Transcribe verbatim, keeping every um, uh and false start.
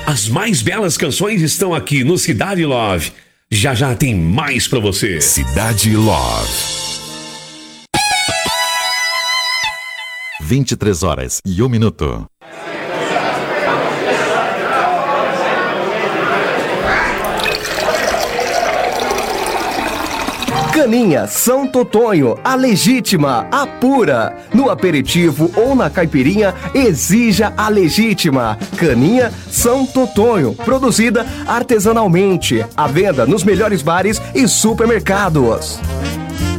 As mais belas canções estão aqui no Cidade Love. Já já tem mais pra você. Cidade Love. vinte e três horas e um minuto. Caninha São Totonho, a legítima, a pura. No aperitivo ou na caipirinha, exija a legítima. Caninha São Totonho, produzida artesanalmente. À venda nos melhores bares e supermercados.